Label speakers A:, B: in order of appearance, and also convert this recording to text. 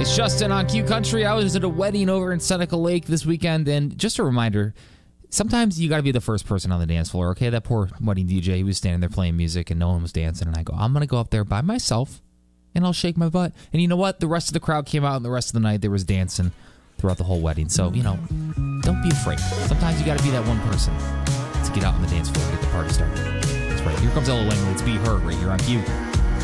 A: It's Justin on Q Country. I was at a wedding over in Seneca Lake this weekend, and just a reminder, sometimes you got to be the first person on the dance floor, okay? That poor wedding DJ, he was standing there playing music, and no one was dancing, and I go, I'm going to go up there by myself, and I'll shake my butt. And you know what? The rest of the crowd came out, and the rest of the night there was dancing throughout the whole wedding. So, you know, don't be afraid. Sometimes you got to be that one person to get out on the dance floor and get the party started. That's right. Here comes Ella Langley. Let's Be Her right here on Q.